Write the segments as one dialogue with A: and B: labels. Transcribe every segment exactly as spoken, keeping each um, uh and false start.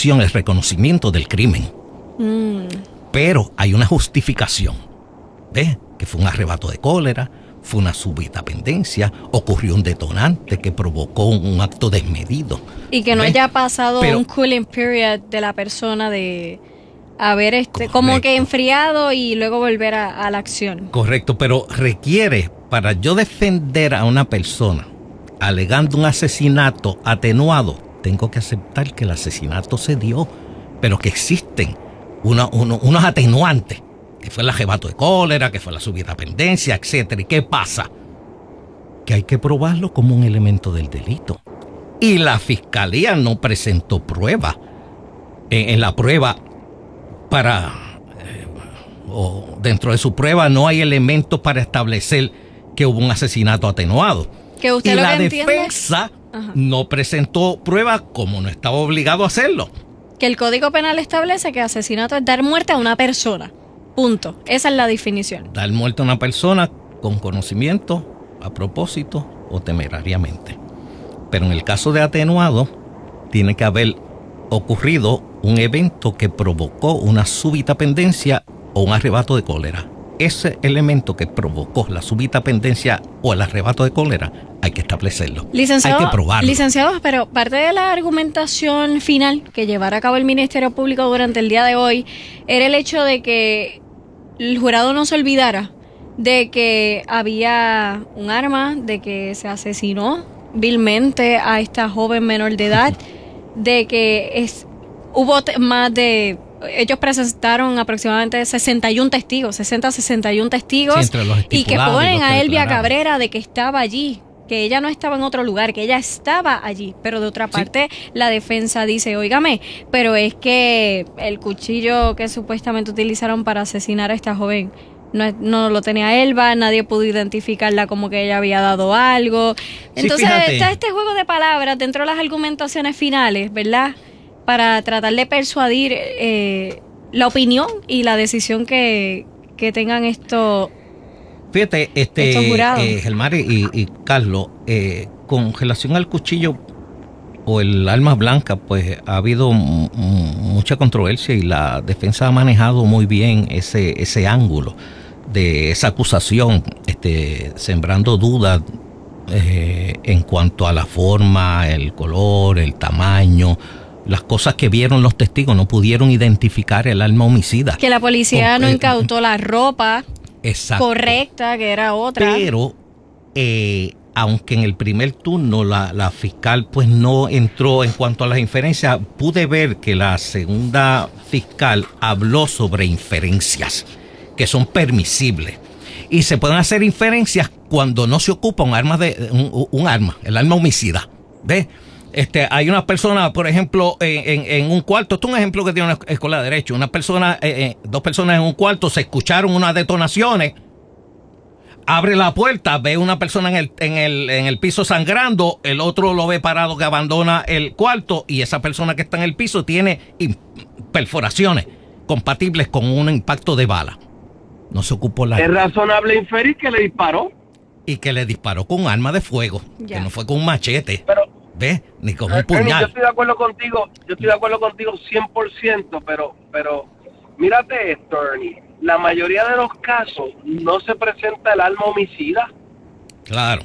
A: reconstrucción, el reconocimiento del crimen. Mm. Pero hay una justificación, ¿ves? Que fue un arrebato de cólera, fue una súbita pendencia, ocurrió un detonante que provocó un, un acto desmedido.
B: Y que no
A: ¿ves?
B: haya pasado
A: Pero,
B: un cooling period de la persona de haber este, como que enfriado y luego volver a, a la acción.
A: Correcto, pero requiere, para yo defender a una persona alegando un asesinato atenuado, tengo que aceptar que el asesinato se dio, pero que existen uno, uno, unos atenuantes, que fue el arrebato de cólera, que fue la súbita pendencia, etcétera. ¿Y qué pasa? Que hay que probarlo como un elemento del delito. Y la fiscalía no presentó prueba. En, en la prueba, para eh, o dentro de su prueba no hay elementos para establecer que hubo un asesinato atenuado.
B: Que usted
A: y
B: lo
A: la
B: que entiende...
A: defensa
B: Ajá.
A: no presentó prueba como no estaba obligado a hacerlo.
B: Que el Código Penal establece que asesinato es dar muerte a una persona. Punto. Esa es la definición.
A: Dar muerte a una persona con conocimiento, a propósito o temerariamente. Pero en el caso de atenuado, tiene que haber ocurrido un evento que provocó una súbita pendencia o un arrebato de cólera. Ese elemento que provocó la súbita pendencia o el arrebato de cólera, hay que establecerlo.
B: Licenciado,
A: hay que probarlo.
B: Licenciado, pero parte de la argumentación final que llevara a cabo el Ministerio Público durante el día de hoy era el hecho de que el jurado no se olvidara de que había un arma, de que se asesinó vilmente a esta joven menor de edad, de que es, hubo te- más de... Ellos presentaron aproximadamente sesenta y uno testigos, sesenta a sesenta y uno testigos,
A: sí, entre los
B: y que
A: estipulados y
B: ponen
A: los que
B: a Elvia
A: declararon.
B: Cabrera de que estaba allí, que ella no estaba en otro lugar, que ella estaba allí. Pero de otra parte, sí, la defensa dice, óigame, pero es que el cuchillo que supuestamente utilizaron para asesinar a esta joven no, no lo tenía Elba, nadie pudo identificarla como que ella había dado algo. Entonces
A: sí,
B: está este juego de palabras dentro de las argumentaciones finales, ¿verdad? Para tratar de persuadir eh, la opinión y la decisión que, que tengan estos
A: Fíjate, este,
B: estos jurados.
A: Eh, Gelmari y, y Carlos, eh, con relación al cuchillo o el arma blanca, pues ha habido m- m- mucha controversia y la defensa ha manejado muy bien ese, ese ángulo de esa acusación, este, sembrando dudas eh, en cuanto a la forma, el color, el tamaño. Las cosas que vieron los testigos, no pudieron identificar el arma homicida.
B: Que la policía
A: Con,
B: no
A: eh,
B: incautó la ropa
A: exacto.
B: correcta, que era otra.
A: Pero, eh, aunque en el primer turno la, la fiscal pues no entró en cuanto a las inferencias, pude ver que la segunda fiscal habló sobre inferencias que son permisibles. Y se pueden hacer inferencias cuando no se ocupa un arma, de, un, un arma, el arma homicida. ¿Ves? Este, hay una persona, por ejemplo, en, en, en un cuarto, esto es un ejemplo que tiene una escuela de derecho, una persona, eh, eh, dos personas en un cuarto, se escucharon unas detonaciones, abre la puerta, ve una persona en el, en el, en el piso sangrando, el otro lo ve parado que abandona el cuarto y esa persona que está en el piso tiene perforaciones compatibles con un impacto de bala. No se ocupó la...
C: Es razonable inferir que le disparó.
A: Y que le disparó con un arma de fuego,
B: ya.
A: que no fue con un machete.
C: Pero...
A: ¿Ves? Ni con un
C: Ernie,
A: puñal.
C: yo estoy de acuerdo contigo, yo estoy de acuerdo contigo cien por ciento, pero, pero mírate esto, Ernie. La mayoría de los casos no se presenta el arma homicida.
A: Claro.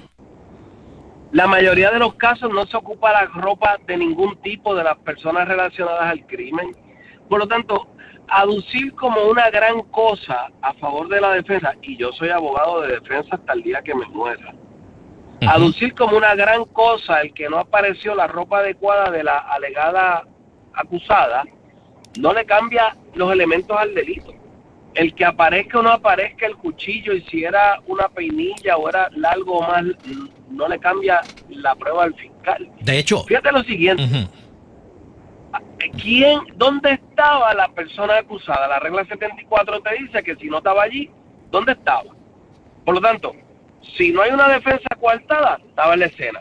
C: La mayoría de los casos no se ocupa la ropa de ningún tipo de las personas relacionadas al crimen. Por lo tanto, aducir como una gran cosa a favor de la defensa, y yo soy abogado de defensa hasta el día que me muera, uh-huh. Aducir como una gran cosa el que no apareció la ropa adecuada de la alegada acusada, no le cambia los elementos al delito. El que aparezca o no aparezca el cuchillo, y si era una peinilla o era largo o más, no le cambia la prueba al fiscal.
A: De hecho,
C: fíjate lo siguiente.
A: Uh-huh.
C: ¿Quién, dónde estaba la persona acusada? La regla setenta y cuatro te dice que si no estaba allí, ¿dónde estaba? Por lo tanto, si no hay una defensa coartada, estaba en la escena.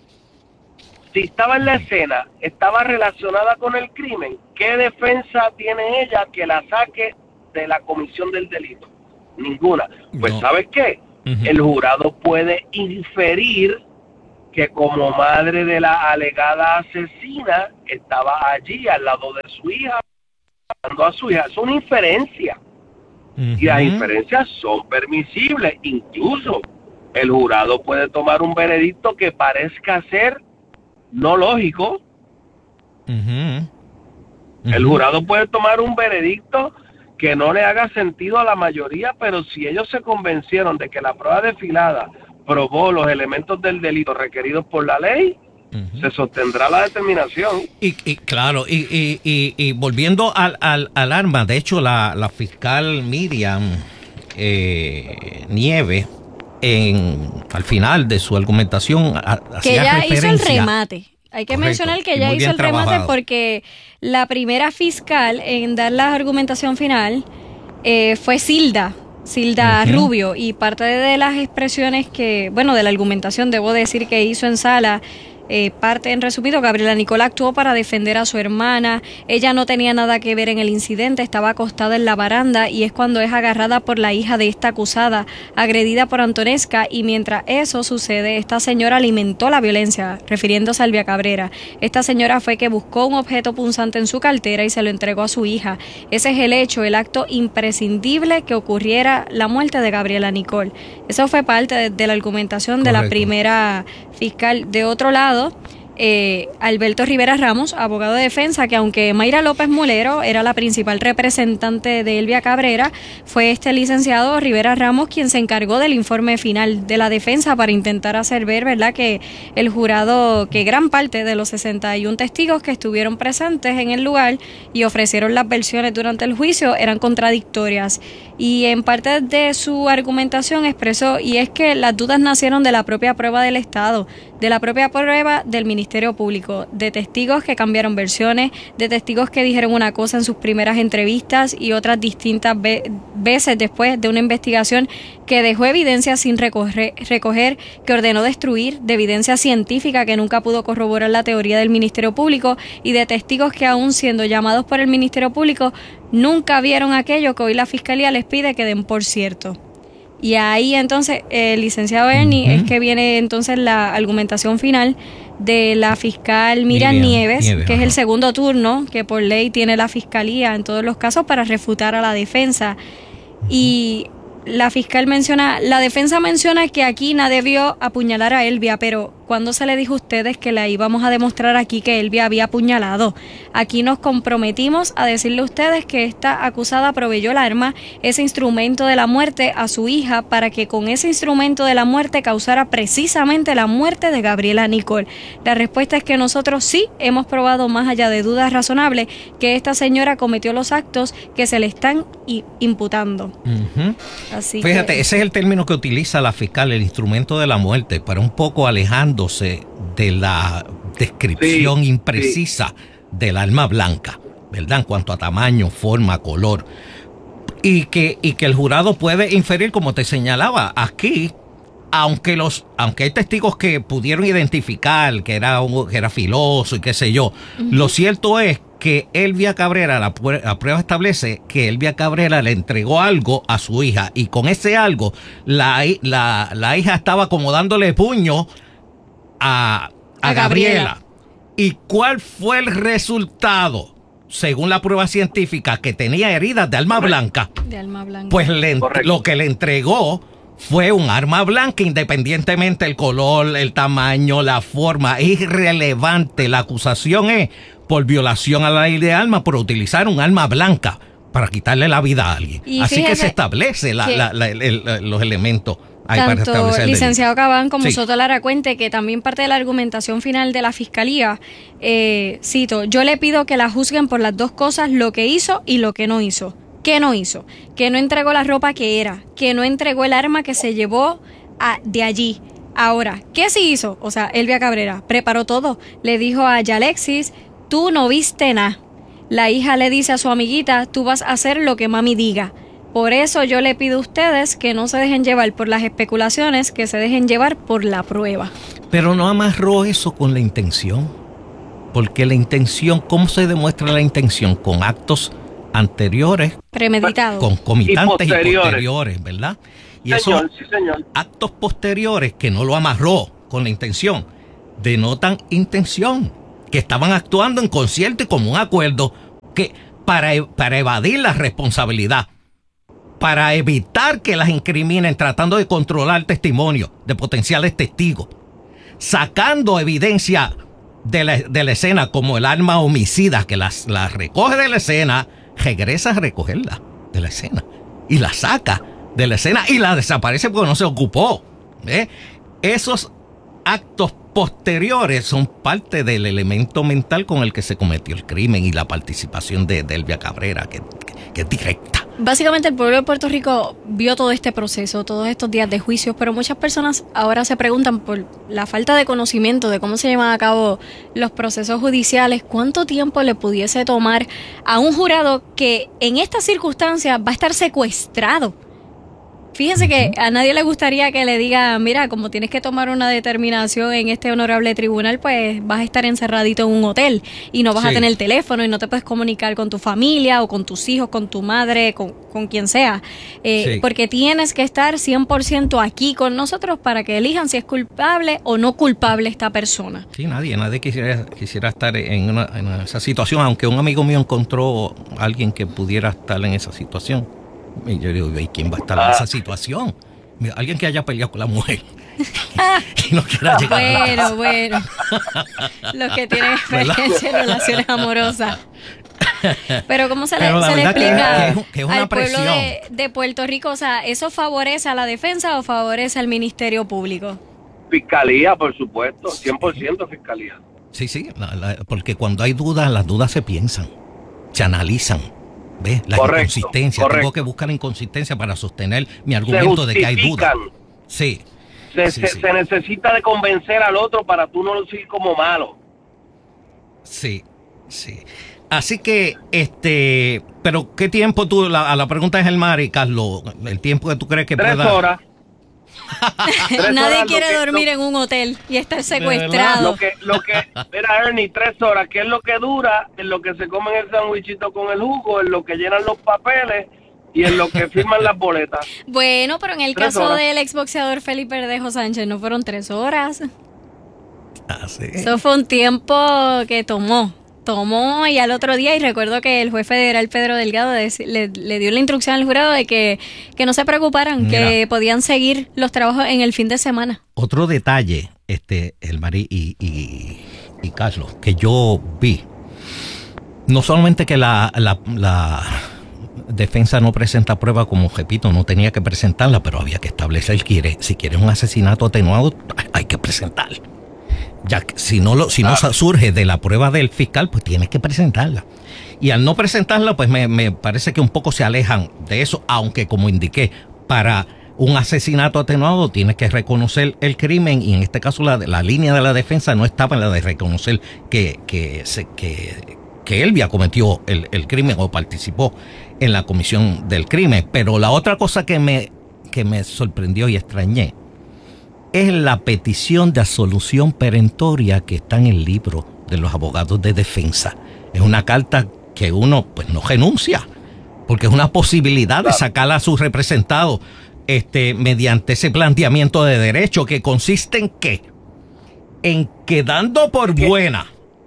C: Si estaba en la escena, estaba relacionada con el crimen, ¿qué defensa tiene ella que la saque de la comisión del delito? Ninguna. Pues, no. ¿Sabes qué? Uh-huh. El jurado puede inferir que como madre de la alegada asesina estaba allí al lado de su hija, dando a su hija. Es una inferencia. Uh-huh. Y las inferencias son permisibles. Incluso el jurado puede tomar un veredicto que parezca ser no lógico. Uh-huh. Uh-huh. El jurado puede tomar un veredicto que no le haga sentido a la mayoría, pero si ellos se convencieron de que la prueba desfilada probó los elementos del delito requeridos por la ley, uh-huh, se sostendrá la determinación.
A: Y, y claro, y, y, y, y volviendo al, al, al arma, de hecho la, la fiscal Miriam eh, Nieves, en, al final de su argumentación, a,
B: que ella
A: referencia,
B: hizo el remate. Hay que Correcto. mencionar que ella hizo el remate trabajado. Porque la primera fiscal en dar la argumentación final eh, fue Silda. Silda uh-huh. Rubio, y parte de las expresiones que, bueno, de la argumentación, debo decir que hizo en sala, eh, parte en resumido, Gabriela Nicol actuó para defender a su hermana, ella no tenía nada que ver en el incidente, estaba acostada en la baranda y es cuando es agarrada por la hija de esta acusada, agredida por Antonesca, y mientras eso sucede, esta señora alimentó la violencia, refiriéndose a Elvia Cabrera. Esta señora fue que buscó un objeto punzante en su cartera y se lo entregó a su hija. Ese es el hecho, el acto imprescindible que ocurriera la muerte de Gabriela Nicol. Eso fue parte de, de la argumentación Correcto. de la primera fiscal. De otro lado, Eh, Alberto Rivera Ramos, abogado de defensa, que aunque Mayra López Mulero era la principal representante de Elvia Cabrera, fue este licenciado Rivera Ramos quien se encargó del informe final de la defensa para intentar hacer ver, ¿verdad?, que el jurado, que gran parte de los sesenta y uno testigos que estuvieron presentes en el lugar y ofrecieron las versiones durante el juicio eran contradictorias. Y en parte de su argumentación expresó, y es que las dudas nacieron de la propia prueba del Estado, de la propia prueba del Ministerio Público, de testigos que cambiaron versiones, de testigos que dijeron una cosa en sus primeras entrevistas y otras distintas ve- veces después de una investigación que dejó evidencia sin recoger, recoger, que ordenó destruir, de evidencia científica que nunca pudo corroborar la teoría del Ministerio Público, y de testigos que aún siendo llamados por el Ministerio Público nunca vieron aquello que hoy la Fiscalía les pide que den por cierto. Y ahí entonces, el eh, licenciado Ernie, uh-huh. es que viene entonces la argumentación final de la fiscal Miriam, Miriam Nieves, Nieves, que ajá. es el segundo turno que por ley tiene la Fiscalía en todos los casos para refutar a la defensa. Uh-huh. Y la fiscal menciona, la defensa menciona que aquí nadie vio apuñalar a Elvia, pero ¿cuándo se le dijo a ustedes que la íbamos a demostrar aquí que Elvia había apuñalado? Aquí nos comprometimos a decirle a ustedes que esta acusada proveyó el arma, ese instrumento de la muerte, a su hija para que con ese instrumento de la muerte causara precisamente la muerte de Gabriela Nicol. La respuesta es que nosotros sí hemos probado, más allá de dudas razonables, que esta señora cometió los actos que se le están imputando. Uh-huh. Así
A: Fíjate,
B: que,
A: ese es el término que utiliza la fiscal, el instrumento de la muerte, para un poco alejándose de la descripción sí, imprecisa sí. del arma blanca, ¿verdad? En cuanto a tamaño, forma, color. Y que, y que el jurado puede inferir, como te señalaba, aquí, aunque los, aunque hay testigos que pudieron identificar que era, un, que era filoso y qué sé yo, uh-huh. lo cierto es que Elvia Cabrera, la, la prueba establece que Elvia Cabrera le entregó algo a su hija, y con ese algo la, la, la hija estaba como dándole puño a, a, a Gabriela. Gabriela. ¿Y cuál fue el resultado? Según la prueba científica, que tenía heridas de arma blanca.
B: De arma blanca.
A: Pues le, lo que le entregó fue un arma blanca, independientemente del color, el tamaño, la forma. Es irrelevante. La acusación es por violación a la ley de armas, por utilizar un arma blanca para quitarle la vida a alguien. Y así que se establece la, la, la, el, el, los elementos.
B: Tanto el licenciado Cabán como sí. Soto Lara Cuente, que también parte de la argumentación final de la Fiscalía, eh, cito, yo le pido que la juzguen por las dos cosas, lo que hizo y lo que no hizo. ¿Qué no hizo? Que no entregó la ropa que era, que no entregó el arma que se llevó a, de allí. Ahora, ¿qué sí hizo? O sea, Elvia Cabrera preparó todo, le dijo a Yalexis, tú no viste nada. La hija le dice a su amiguita, tú vas a hacer lo que mami diga. Por eso yo le pido a ustedes que no se dejen llevar por las especulaciones, que se dejen llevar por la prueba.
A: Pero no amarró eso con la intención. Porque la intención, ¿cómo se demuestra la intención? Con actos anteriores.
B: Premeditados.
A: Concomitantes y posteriores, y posteriores, ¿verdad? Y
C: señor,
A: esos
C: sí, señor.
A: actos posteriores que no lo amarró con la intención, denotan intención, que estaban actuando en concierto y común acuerdo que para, para evadir la responsabilidad, para evitar que las incriminen tratando de controlar testimonio de potenciales testigos, sacando evidencia de la, de la escena como el arma homicida que las, las recoge de la escena, regresa a recogerla de la escena y la saca de la escena y la desaparece porque no se ocupó. ¿eh? Esos actos posteriores son parte del elemento mental con el que se cometió el crimen y la participación de, de Elvia Cabrera, que, que, que es directa.
B: Básicamente el pueblo de Puerto Rico vio todo este proceso, todos estos días de juicios, pero muchas personas ahora se preguntan por la falta de conocimiento de cómo se llevan a cabo los procesos judiciales, cuánto tiempo le pudiese tomar a un jurado que en estas circunstancias va a estar secuestrado. Fíjense que a nadie le gustaría que le diga, mira, como tienes que tomar una determinación en este honorable tribunal, pues vas a estar encerradito en un hotel y no vas sí. a tener teléfono y no te puedes comunicar con tu familia o con tus hijos, con tu madre, con, con quien sea. Eh, sí. Porque tienes que estar cien por ciento aquí con nosotros para que elijan si es culpable o no culpable esta persona.
A: Sí, nadie, nadie quisiera, quisiera estar en, una, en esa situación, aunque un amigo mío encontró a alguien que pudiera estar en esa situación. Y yo digo, ¿y quién va a estar en esa situación? Mira, alguien que haya peleado con la mujer y no quiera llegar
B: bueno,
A: a la casa.
B: Bueno, los que tienen experiencia en relaciones amorosas. Pero ¿cómo se le, se le explica
A: que, que, que es una
B: al pueblo
A: presión.
B: de, de Puerto Rico? O sea, ¿eso favorece a la defensa o favorece al Ministerio Público?
C: Fiscalía, por supuesto, cien por ciento fiscalía.
A: Sí, sí, la, la, porque cuando hay dudas, las dudas se piensan, se analizan. ¿Ves? La correcto, inconsistencia. Correcto. Tengo que buscar la inconsistencia para sostener mi argumento de que hay dudas. Sí.
C: Se,
A: sí,
C: se,
A: sí.
C: se necesita de convencer al otro para tú no lucir como malo.
A: Sí, sí. Así que, este, pero ¿qué tiempo tú, la, a la pregunta de Germán y Carlos, el tiempo que tú crees que
C: Tres
A: pueda...
C: horas.
B: Nadie
C: horas,
B: quiere
C: que,
B: dormir
C: lo,
B: en un hotel y estar secuestrado.
C: Lo que, lo que, mira, Ernie, tres horas, ¿qué es lo que dura? En lo que se comen el sandwichito con el jugo, en lo que llenan los papeles y en lo que firman las boletas.
B: Bueno, pero en el
C: tres
B: caso
C: horas.
B: del exboxeador Felipe Verdejo Sánchez no fueron tres horas.
A: Ah, sí.
B: Eso fue un tiempo que tomó. Tomó y al otro día, y recuerdo que el juez federal Pedro Delgado de, le, le dio la instrucción al jurado de que, que no se preocuparan, Mira, que podían seguir los trabajos en el fin de semana.
A: Otro detalle, este, el Mari y, y, y Carlos, que yo vi, no solamente que la, la, la defensa no presenta prueba, como repito, no tenía que presentarla, pero había que establecer, quiere, si quiere un asesinato atenuado, hay que presentarla. Ya que si no lo, si no ah. surge de la prueba del fiscal, pues tienes que presentarla. Y al no presentarla, pues me, me parece que un poco se alejan de eso, aunque como indiqué, para un asesinato atenuado tienes que reconocer el crimen, y en este caso la, la línea de la defensa no estaba en la de reconocer que, que, se, que, que Elvia cometió el, el crimen o participó en la comisión del crimen. Pero la otra cosa que me, que me sorprendió y extrañé es la petición de absolución perentoria que está en el libro de los abogados de defensa. Es una carta que uno pues no renuncia, porque es una posibilidad de sacar a sus representados este, mediante ese planteamiento de derecho, que consiste en qué? En que dando por buena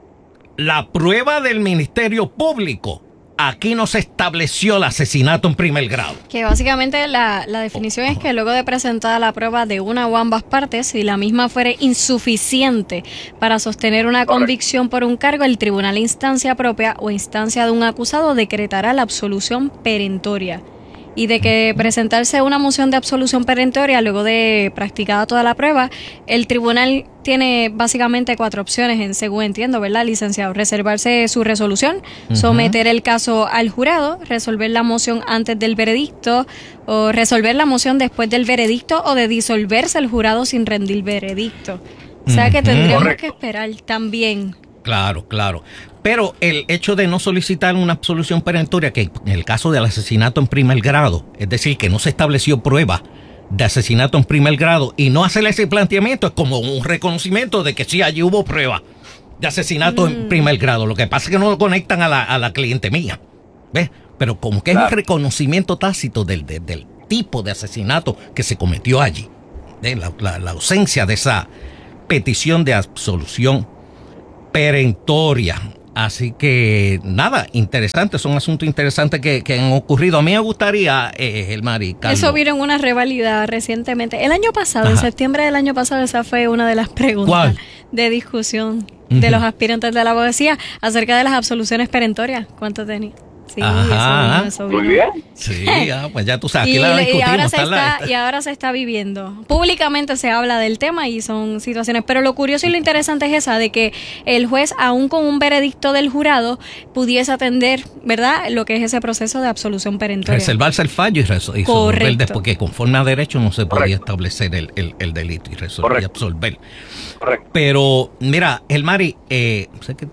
A: la prueba del Ministerio Público, aquí no se estableció el asesinato en primer grado.
B: Que básicamente la, la definición oh, es que luego de presentar la prueba de una o ambas partes, si la misma fuere insuficiente para sostener una convicción por un cargo, el tribunal instancia propia o instancia de un acusado decretará la absolución perentoria. Y de que presentarse una moción de absolución perentoria luego de practicada toda la prueba, el tribunal tiene básicamente cuatro opciones, en, según entiendo, ¿verdad, licenciado? Reservarse su resolución, uh-huh. someter el caso al jurado, resolver la moción antes del veredicto, o resolver la moción después del veredicto, o de disolverse el jurado sin rendir veredicto. O sea uh-huh. que tendríamos Correcto. que esperar también.
A: Claro, claro. Pero el hecho de no solicitar una absolución perentoria, que en el caso del asesinato en primer grado, es decir, que no se estableció prueba de asesinato en primer grado, y no hacer ese planteamiento es como un reconocimiento de que sí, allí hubo prueba de asesinato mm. en primer grado. Lo que pasa es que no lo conectan a la, a la cliente mía, ¿ves? Pero como que claro. es un reconocimiento tácito del, de, del tipo de asesinato que se cometió allí, ¿ves? La, la, la ausencia de esa petición de absolución perentoria. Así que, nada, interesante, son asuntos interesantes que, que han ocurrido. A mí me gustaría, eh, el Mari, Carlos.
B: Eso vino en una revalida recientemente. El año pasado,
A: Ajá.
B: en septiembre del año pasado, esa fue una de las preguntas
A: ¿Cuál?
B: de discusión
A: Uh-huh.
B: de los aspirantes de la abogacía acerca de las absoluciones perentorias. ¿Cuánto tenía? Sí,
A: Ajá.
B: eso, eso vino.
C: Muy bien.
A: Sí, ah, pues ya tú sabes, aquí
B: Y,
A: la
B: y
A: discutimos.
B: ahora se
A: está la-
B: está, y ahora se está viviendo. Públicamente se habla del tema y son situaciones. Pero lo curioso y lo interesante es esa, de que el juez, aún con un veredicto del jurado, pudiese atender, ¿verdad?, lo que es ese proceso de absolución perentoria.
A: reservarse el fallo y, resol- y
B: Correcto.
A: resolver después, porque conforme a derecho no se podía
C: Correcto.
A: establecer el, el, el delito y resolver y
C: Correcto.
A: absolver.
C: Correcto.
A: Pero, mira, el Mari, eh, sé que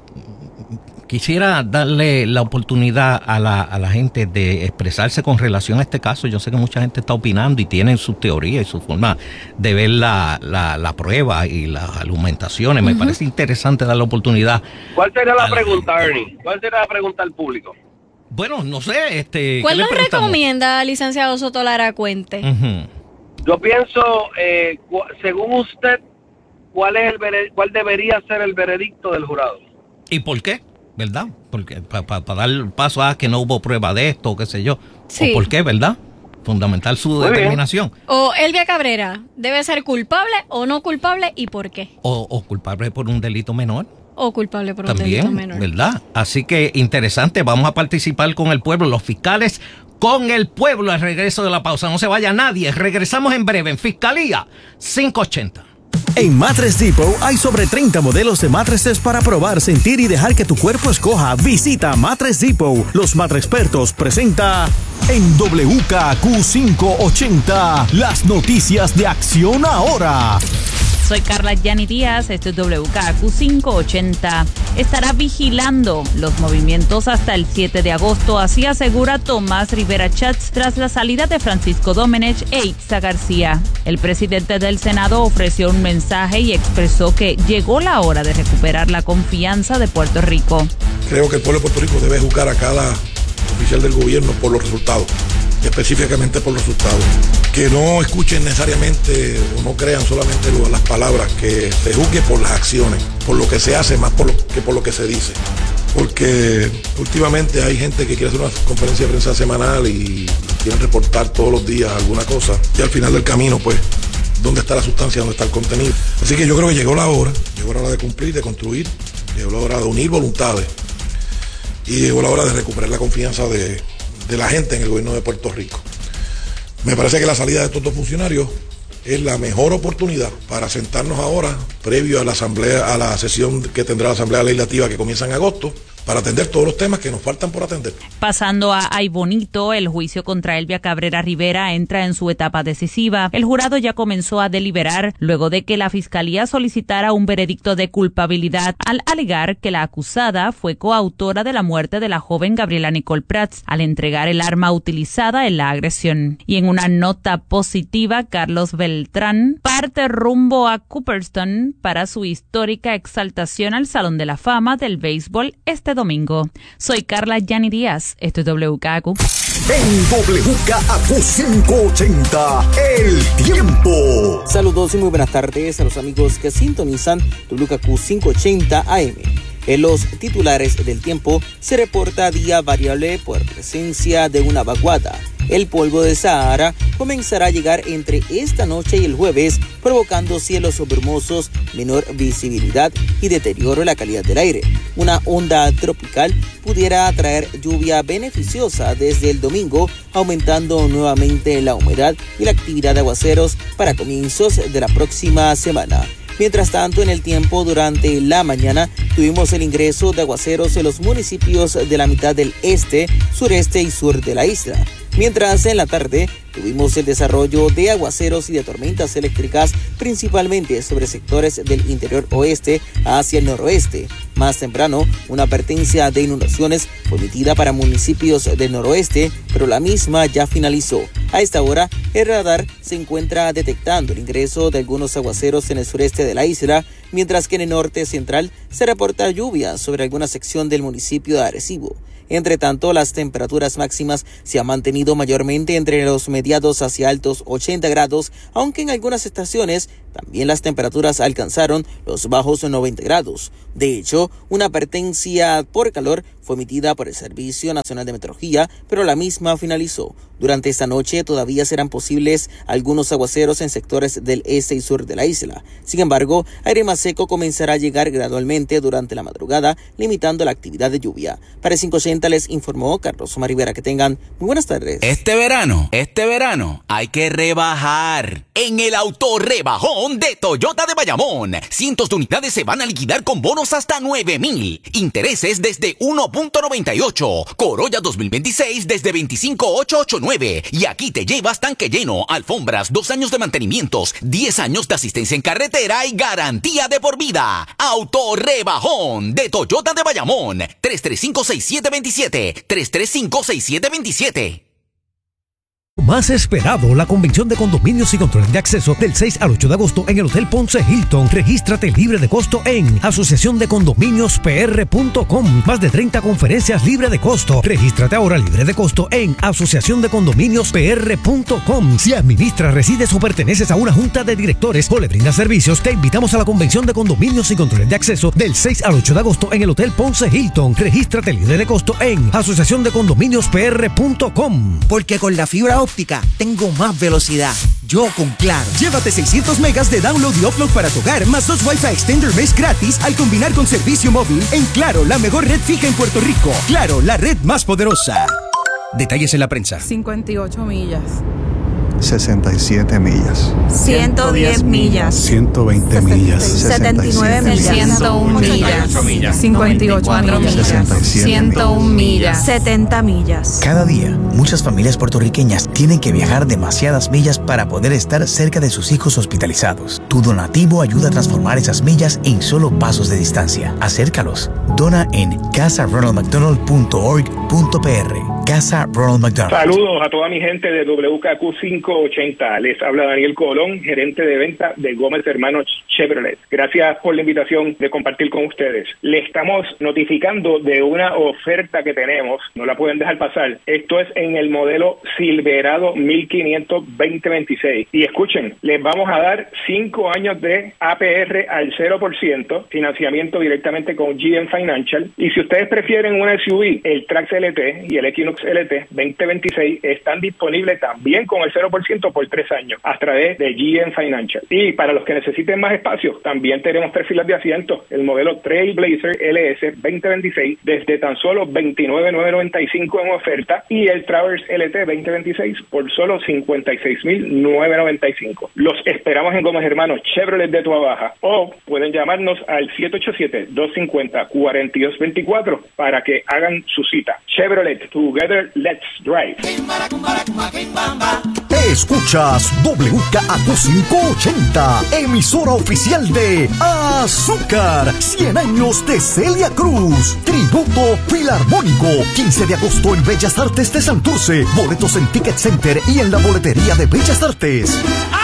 A: quisiera darle la oportunidad a la, a la gente de expresarse con relación a este caso. Yo sé que mucha gente está opinando y tienen sus teorías y su forma de ver la, la, la prueba y las argumentaciones. Me
B: Ujú.
A: parece interesante dar la oportunidad.
C: ¿Cuál sería la
A: a la
C: pregunta,
A: gente.
C: Ernie? ¿Cuál sería la pregunta al público?
A: Bueno, no sé, este...
B: ¿Cuál
A: ¿qué le
B: nos
A: preguntamos?
B: recomienda, licenciado Soto Lara Cuente?
A: Ujú.
C: Yo pienso, eh, cu- según usted, ¿cuál es el vere- cuál debería ser el veredicto del jurado?
A: ¿Y por qué? ¿Verdad? Porque para pa, pa dar paso a que no hubo prueba de esto, qué sé yo.
B: Sí.
A: ¿O por qué, verdad? Fundamental su
C: Muy bien.
A: determinación.
B: O Elvia Cabrera, ¿debe ser culpable o no culpable y por qué?
A: O, o culpable por un delito menor.
B: O culpable por un delito
A: También,
B: menor.
A: ¿verdad? Así que interesante, vamos a participar con el pueblo, los fiscales con el pueblo al regreso de la pausa. No se vaya nadie, regresamos en breve en Fiscalía cinco ochenta.
D: En Mattress Depot hay sobre treinta modelos de mattresses para probar, sentir y dejar que tu cuerpo escoja. Visita Mattress Depot. Los Mattrexpertos presenta en W K Q quinientos ochenta las noticias de Acción Ahora.
E: Soy Carla Yani Díaz, esto es W K Q quinientos ochenta. Estará vigilando los movimientos hasta el siete de agosto, así asegura Tomás Rivera Chats tras la salida de Francisco Domenech e Itza García. El presidente del Senado ofreció un mensaje y expresó que llegó la hora de recuperar la confianza de Puerto Rico.
F: Creo que el pueblo de Puerto Rico debe juzgar a cada oficial del gobierno por los resultados, específicamente por los resultados. Que no escuchen necesariamente o no crean solamente lo- las palabras, que se juzgue por las acciones, por lo que se hace más por lo, que por lo que se dice. Porque últimamente hay gente que quiere hacer una conferencia de prensa semanal y quieren reportar todos los días alguna cosa y al final del camino, pues, ¿dónde está la sustancia? ¿Dónde está el contenido? Así que yo creo que llegó la hora, llegó la hora de cumplir, de construir, llegó la hora de unir voluntades y llegó la hora de recuperar la confianza de, de la gente en el gobierno de Puerto Rico. Me parece que la salida de estos dos funcionarios es la mejor oportunidad para sentarnos ahora, previo a la asamblea, a la sesión que tendrá la Asamblea Legislativa que comienza en agosto, para atender todos los temas que nos faltan por atender.
E: Pasando a Ay Bonito, el juicio contra Elvia Cabrera Rivera entra en su etapa decisiva. El jurado ya comenzó a deliberar luego de que la fiscalía solicitara un veredicto de culpabilidad al alegar que la acusada fue coautora de la muerte de la joven Gabriela Nicole Prats al entregar el arma utilizada en la agresión. Y en una nota positiva, Carlos Beltrán parte rumbo a Cooperstown para su histórica exaltación al Salón de la Fama del Béisbol este domingo. Soy Carla Yani Díaz, esto es W K Q.
D: En W K Q quinientos ochenta, el tiempo.
G: Saludos y muy buenas tardes a los amigos que sintonizan W K Q quinientos ochenta A M. En los titulares del tiempo se reporta día variable por presencia de una vaguada. El polvo de Sahara comenzará a llegar entre esta noche y el jueves, provocando cielos brumosos, menor visibilidad y deterioro en la calidad del aire. Una onda tropical pudiera traer lluvia beneficiosa desde el domingo, aumentando nuevamente la humedad y la actividad de aguaceros para comienzos de la próxima semana. Mientras tanto, en el tiempo, durante la mañana, tuvimos el ingreso de aguaceros en los municipios de la mitad del este, sureste y sur de la isla. Mientras en la tarde tuvimos el desarrollo de aguaceros y de tormentas eléctricas, principalmente sobre sectores del interior oeste hacia el noroeste. Más temprano, una advertencia de inundaciones fue emitida para municipios del noroeste, pero la misma ya finalizó. A esta hora, el radar se encuentra detectando el ingreso de algunos aguaceros en el sureste de la isla, mientras que en el norte central se reporta lluvia sobre alguna sección del municipio de Arecibo. Entre tanto, las temperaturas máximas se han mantenido mayormente entre los mediados hacia altos ochenta grados, aunque en algunas estaciones También las temperaturas alcanzaron los bajos noventa grados. De hecho, una advertencia por calor fue emitida por el Servicio Nacional de Meteorología, pero la misma finalizó. Durante esta noche todavía serán posibles algunos aguaceros en sectores del este y sur de la isla. Sin embargo, aire más seco comenzará a llegar gradualmente durante la madrugada, limitando la actividad de lluvia. Para cinco ochenta les informó Carlos Omar Rivera. Que tengan muy buenas tardes.
H: Este verano, este verano, hay que rebajar. En el auto rebajón de Toyota de Bayamón, cientos de unidades se van a liquidar con bonos hasta nueve mil. Intereses desde uno punto noventa y ocho. Corolla dos mil veintiséis desde veinticinco mil ochocientos ochenta y nueve. Y aquí te llevas tanque lleno, alfombras, dos años de mantenimientos, diez años de asistencia en carretera y garantía de por vida. Auto rebajón de Toyota de Bayamón. tres tres cinco, seis siete dos siete. tres tres cinco, seis siete dos siete.
I: Más esperado, la convención de condominios y controles de acceso del seis al ocho de agosto en el Hotel Ponce Hilton. Regístrate libre de costo en asociación de condominios p r punto com. Más de treinta conferencias libre de costo. Regístrate ahora libre de costo en asociación de condominios p r punto com. Si administras, resides o perteneces a una junta de directores o le brindas servicios, te invitamos a la convención de condominios y controles de acceso del seis al ocho de agosto en el Hotel Ponce Hilton. Regístrate libre de costo en asociación de condominios p r punto com.
J: Porque con la fibra óptica tengo más velocidad. Yo con Claro.
K: Llévate seiscientos megas de download y upload para tu hogar, más dos Wi-Fi Extender mes gratis al combinar con servicio móvil en Claro, la mejor red fija en Puerto Rico. Claro, la red más poderosa. Detalles en la prensa.
L: cincuenta y ocho millas.
M: sesenta y siete millas.
L: ciento diez millas.
M: ciento veinte millas.
L: setenta y nueve millas. ciento uno millas. cincuenta y ocho millas. ciento uno millas. setenta millas.
J: Cada día, muchas familias puertorriqueñas tienen que viajar demasiadas millas para poder estar cerca de sus hijos hospitalizados. Tu donativo ayuda a transformar esas millas en solo pasos de distancia. Acércalos. Dona en casa ronald mcdonald punto org punto p r. Casa Ronald McDonald.
N: Saludos a toda mi gente de W K Q cinco ochenta. Les habla Daniel Colón, gerente de venta de Gómez Hermanos Chevrolet. Gracias por la invitación de compartir con ustedes. Le estamos notificando de una oferta que tenemos. No la pueden dejar pasar. Esto es en el modelo Silverado mil quinientos veinte veintiséis. Y escuchen, les vamos a dar cinco años de A P R al cero por ciento, financiamiento directamente con G M Financial. Y si ustedes prefieren una S U V, el Trax L T y el Equinox L T veinte veintiséis están disponibles también con el cero por ciento por tres años a través de G M Financial. Y para los que necesiten más espacio, también tenemos tres filas de asientos, el modelo Trailblazer L S veinte veintiséis desde tan solo veintinueve mil novecientos noventa y cinco en oferta y el Traverse L T veinte veintiséis por solo cincuenta y seis mil novecientos noventa y cinco. Los esperamos en Gómez Hermanos Chevrolet de Tua Baja o pueden llamarnos al siete ocho siete, dos cinco cero, cuatro dos dos cuatro para que hagan su cita. Chevrolet, together, let's drive.
D: Escuchas W K Q cinco ochenta, emisora oficial de Azúcar, cien años de Celia Cruz, tributo filarmónico, quince de agosto en Bellas Artes de Santurce, boletos en Ticket Center y en la boletería de Bellas Artes.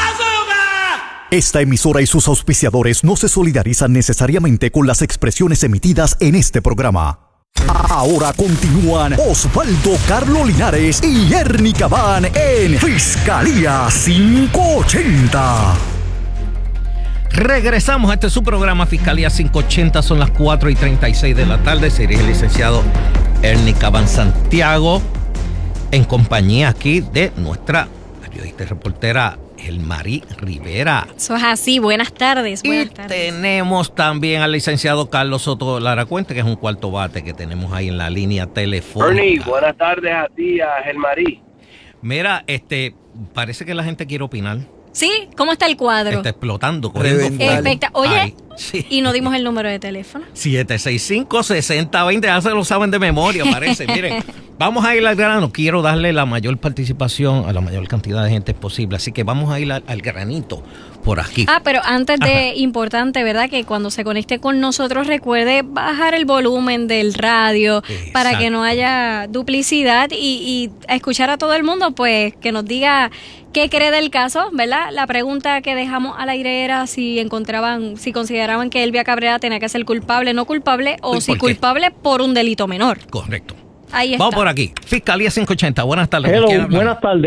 D: Esta emisora y sus auspiciadores no se solidarizan necesariamente con las expresiones emitidas en este programa. Ahora continúan Osvaldo Carlo Linares y Ernie Cabán en Fiscalía cinco ochenta.
A: Regresamos a este su programa Fiscalía cinco ochenta, son las cuatro y treinta y seis de la tarde. Se dirige el licenciado Ernie Cabán Santiago en compañía aquí de nuestra periodista y reportera Elmarí Rivera.
B: Eso es así, buenas tardes. Buenas
A: y
B: tardes.
A: Tenemos también al licenciado Carlos Soto Lara Cuente, que es un cuarto bate que tenemos ahí en la línea telefónica.
C: Ernie, buenas tardes a ti, a Elmarí.
A: Mira, este, parece que la gente quiere opinar.
B: Sí, ¿cómo está el cuadro?
A: Está explotando, corriendo fuego.
B: Especta- Oye,
A: Ay, sí.
B: y no dimos el número de teléfono.
A: siete seis cinco, seis cero dos cero, ya se lo saben de memoria, parece. Miren, vamos a ir al grano. Quiero darle la mayor participación a la mayor cantidad de gente posible, así que vamos a ir al, al granito por aquí.
B: Ah, pero antes de,
A: Ajá.
B: importante, ¿verdad? Que cuando se conecte con nosotros recuerde bajar el volumen del radio. Exacto. Para que no haya duplicidad y, y escuchar a todo el mundo, pues que nos diga qué cree del caso, ¿verdad? La pregunta que dejamos al aire era si encontraban, si consideraban que Elvia Cabrera tenía que ser culpable, no culpable, o si culpable por un delito menor.
A: Correcto.
B: Ahí está.
A: Vamos por aquí. Fiscalía cinco ochenta, buenas tardes.
O: Hello, buenas tardes.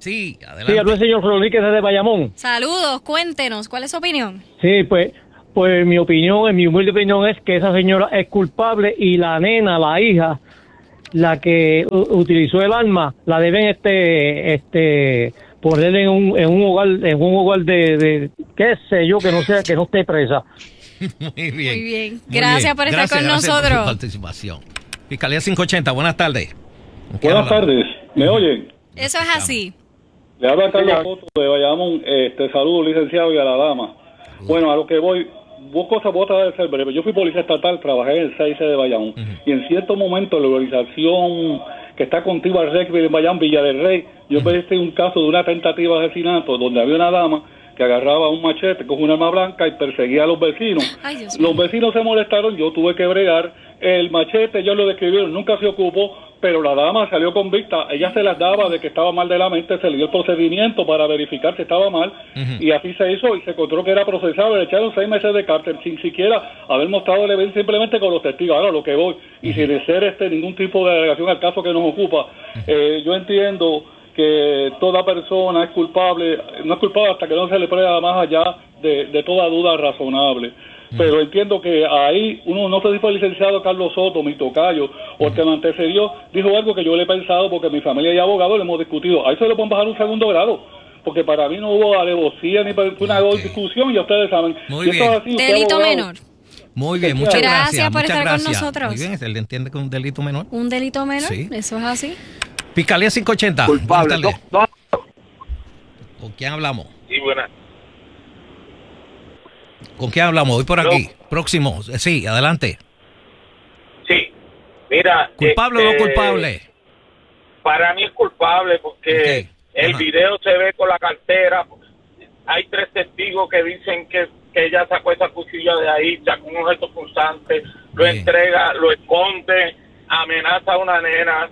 A: Sí, adelante.
O: Sí, hablo el señor Rodríguez desde Bayamón.
B: Saludos, cuéntenos, ¿cuál es su opinión?
O: Sí, pues, pues mi opinión, en mi humilde opinión es que esa señora es culpable y la nena, la hija, la que u- utilizó el arma, la deben este, este, poner en un, en un hogar, en un hogar de, de, qué sé yo, que no sea, que no esté presa.
A: Muy bien.
B: Muy bien.
A: Muy
B: Gracias
A: bien.
B: por estar
A: Gracias,
B: con
A: gracias
B: nosotros.
A: por su participación. Fiscalía quinientos ochenta, buenas tardes.
P: Buenas tardes, ¿me oyen?
B: Eso es así.
P: Le habla Carlos Soto de Bayamón. Este, saludo, licenciado, y a la dama. Bueno, a lo que voy, dos cosas, voy a tratar de ser breve. Yo fui policía estatal, trabajé en el seis C de Bayamón. Uh-huh. Y en cierto momento, la organización que está contigo al rugby en Bayamón, Villa del Rey, yo uh-huh. vi un caso de una tentativa de asesinato donde había una dama que agarraba un machete con un arma blanca y perseguía a los vecinos.
B: Ay,
P: los vecinos se molestaron, yo tuve que bregar. El machete, ellos lo describieron, nunca se ocupó, pero la dama salió convicta. Ella se las daba de que estaba mal de la mente, se le dio el procedimiento para verificar si estaba mal, uh-huh. y así se hizo, y se encontró que era procesado, le echaron seis meses de cárcel sin siquiera haber mostrado el evento, simplemente con los testigos. Ahora, lo que voy, uh-huh. y sin hacer este ningún tipo de delegación al caso que nos ocupa, uh-huh. eh, yo entiendo que toda persona es culpable, no es culpable hasta que no se le prueba más allá de, de toda duda razonable. Pero entiendo que ahí, uno no sé si fue el licenciado Carlos Soto, mi tocayo, o el que me antecedió, dijo algo que yo le he pensado porque mi familia y abogado le hemos discutido. Ahí se le pueden bajar un segundo grado, porque para mí no hubo alevosía ni fue una okay. discusión, y ustedes saben.
A: Muy bien.
B: Así, delito menor.
A: Muy bien, muchas gracias.
B: Gracias por
A: muchas
B: estar
A: gracias.
B: con nosotros.
A: Muy bien, ¿se le entiende con un delito menor?
B: Un delito menor,
A: sí.
B: Eso es así.
A: Fiscalía quinientos ochenta.
C: Culpable. No, no.
A: ¿Con quién hablamos?
C: Sí, buenas.
A: ¿Con quién hablamos? Voy por aquí.
C: No.
A: Próximo. Sí, adelante.
Q: Sí. Mira.
A: ¿Culpable
Q: este,
A: o no culpable?
Q: Para mí es culpable porque okay. el video se ve con la cartera. Hay tres testigos que dicen que, que ella sacó esa cuchilla de ahí, sacó un objeto punzante, lo bien. entrega, lo esconde, amenaza a una nena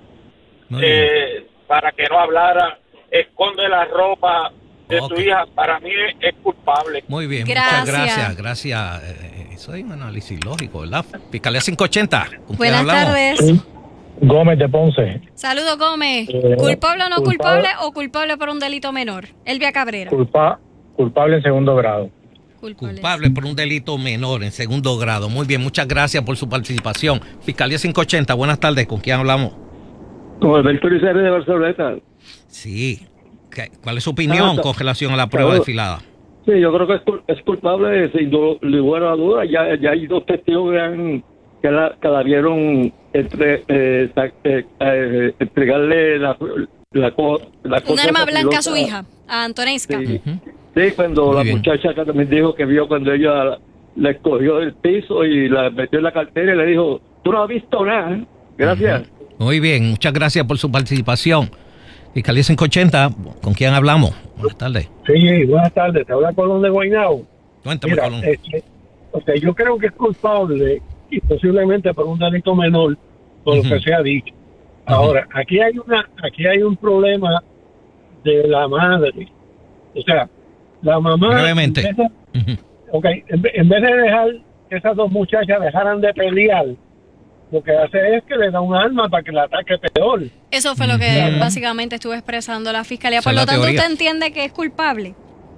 Q: eh, para que no hablara, esconde la ropa de okay. su hija. Para mí es, es culpable.
A: Muy bien,
B: gracias.
A: muchas gracias. Gracias. Eh, eso es un análisis lógico, ¿verdad? Fiscalía quinientos ochenta.
B: Buenas tardes.
O: Sí. Gómez de Ponce.
B: Saludos, Gómez. Eh, ¿Culpable o no culpable, culpable o culpable por un delito menor? Elvia Cabrera.
O: Culpa, culpable en segundo grado.
A: Culpable. culpable por un delito menor en segundo grado. Muy bien, muchas gracias por su participación. Fiscalía quinientos ochenta, buenas tardes. ¿Con quién hablamos?
O: Con Alberto Rizarri de Barcelona.
A: Sí. ¿Cuál es su opinión ah, con relación a la prueba
O: claro.
A: desfilada?
O: Sí, yo creo que es, es culpable, sin lugar a duda. Ya, ya hay dos testigos que, han, que, la, que la vieron entre, eh, eh, eh, entregarle la, la, la
B: un arma blanca a su hija, a Antonesca.
O: Sí, uh-huh. sí cuando Muy la bien. muchacha también dijo que vio cuando ella la escogió del piso y la metió en la cartera y le dijo, tú no has visto nada. Gracias.
A: Uh-huh. Muy bien, muchas gracias por su participación. Fiscalía quinientos ochenta, ¿con quién hablamos? Buenas tardes.
O: Sí, buenas tardes. Te habla Colón de Guaynabo.
A: Cuéntame,
O: Mira,
A: Colón.
O: Este, o sea, yo creo que es culpable y posiblemente por un delito menor, por uh-huh. lo que se ha dicho. Uh-huh. Ahora, aquí hay una, aquí hay un problema de la madre. O sea, la mamá...
A: Brevemente.
O: En vez de, uh-huh. okay, en, en vez de dejar que esas dos muchachas dejaran de pelear, lo que hace es que le da un arma para que la ataque peor.
B: Eso fue lo que uh-huh. básicamente estuvo expresando la fiscalía. Por lo tanto, teoría. ¿Usted entiende que es culpable?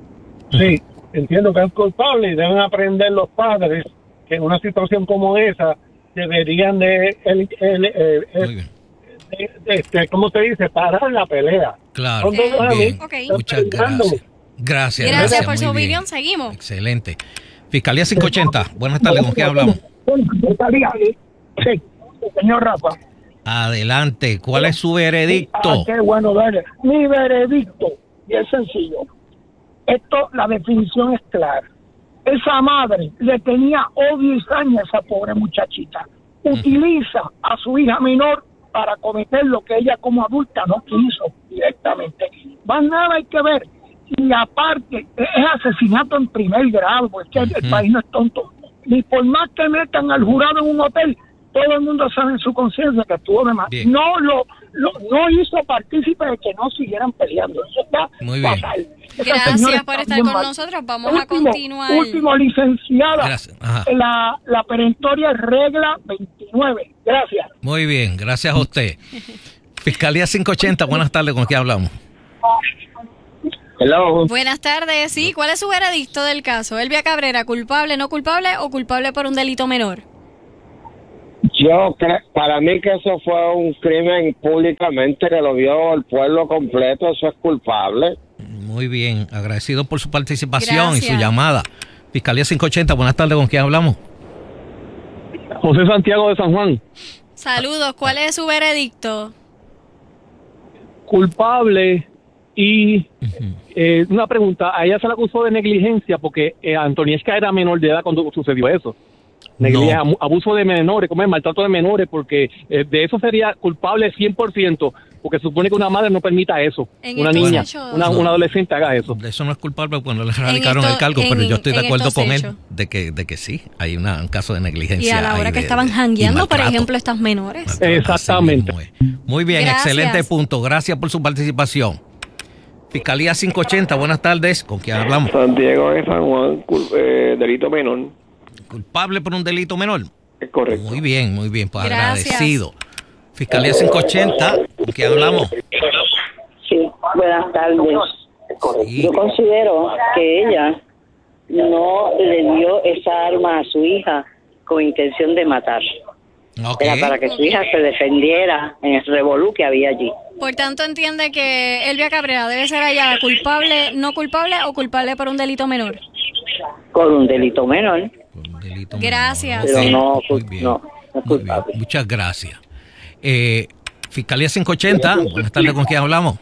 O: Sí, entiendo que es culpable y deben aprender los padres que en una situación como esa deberían de, el, el, el, el de, de, de, ¿cómo se dice? Parar la pelea.
A: Claro. Eh, bien. Okay. Muchas gracias. Gracias.
B: Gracias, gracias por su opinión. Seguimos.
A: Excelente. Fiscalía quinientos ochenta. Buenas tardes, ¿con quién hablamos?
O: Sí, señor Rafa.
A: Adelante, ¿cuál es su veredicto?
R: Ah, qué bueno, dale. Mi veredicto, bien sencillo. Esto, la definición es clara. Esa madre le tenía odio y saña a esa pobre muchachita. Utiliza a su hija menor para cometer lo que ella como adulta no quiso directamente. Más nada hay que ver. Y aparte, es asesinato en primer grado, porque uh-huh. el país no es tonto. Ni por más que metan al jurado en un hotel, todo el mundo sabe en su conciencia que estuvo de más. No lo, lo no hizo partícipe de que no siguieran peleando. Eso está
A: muy bien.
R: fatal.
B: Gracias por estar con mal. nosotros. Vamos último, a continuar.
R: Último, licenciada. La, la perentoria regla veintinueve. Gracias.
A: Muy bien, gracias a usted. Fiscalía quinientos ochenta, buenas tardes, ¿con quién hablamos?
S: Hello.
B: Buenas tardes, sí, ¿cuál es su veredicto del caso? Elvia Cabrera, ¿culpable, no culpable o culpable por un delito menor?
S: Yo creo, para mí que eso fue un crimen públicamente que lo vio el pueblo completo, eso es culpable.
A: Muy bien, agradecido por su participación
B: Gracias.
A: y su llamada. Fiscalía cinco ochenta, buenas tardes, ¿con quién hablamos?
O: José Santiago de San Juan.
B: Saludos, ¿cuál es su veredicto?
O: Culpable y eh, una pregunta, a ella se le acusó de negligencia porque eh, Antoniesca era menor de edad cuando sucedió eso. Negligencia,
A: No.
O: abuso de menores, como es maltrato de menores, porque eh, de eso sería culpable cien por ciento, porque supone que una madre no permita eso,
B: En
O: una
B: estos
O: niña,
B: hechos-
O: una,
A: No.
O: una adolescente haga eso.
A: De eso no es culpable cuando le radicaron
B: esto-
A: el cargo,
B: en-
A: pero yo estoy de
B: en
A: acuerdo
B: estos
A: con
B: hechos.
A: él de que, de que sí, hay una, un caso de
B: Y
A: negligencia.
B: a la hora
A: ahí
B: que
A: de-
B: estaban
A: de- y
B: jangueando, por
A: maltrato.
B: ejemplo, estas menores.
O: Exactamente.
A: Muy bien,
B: Gracias.
A: excelente punto. Gracias por su participación. Fiscalía cinco ochenta, buenas tardes. ¿Con quién hablamos?
T: Santiago de San Juan, cul- eh, delito menor.
A: ¿Culpable por un delito menor?
T: Es correcto.
A: Muy bien, muy bien, pues
B: Gracias.
A: agradecido. Fiscalía cinco ochenta, ¿con quién hablamos?
U: Sí, buenas tardes. Yo considero que ella no le dio esa arma a su hija con intención de matar.
A: Ok.
U: Era para que su hija se defendiera en el revolú que había allí.
B: Por tanto, entiende que Elvia Cabrera debe ser hallada culpable, no culpable o culpable por un delito menor.
U: Por un delito menor.
B: Gracias.
U: Pero no,
A: Muy bien.
U: no, no es
A: Muy bien,
U: culpable.
A: muchas gracias. Eh, Fiscalía cinco ochenta, buenas tardes, ¿con quién hablamos?